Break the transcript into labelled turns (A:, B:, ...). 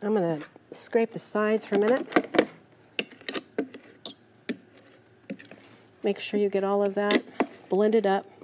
A: I'm going to scrape the sides for a minute. Make sure you get all of that blended up.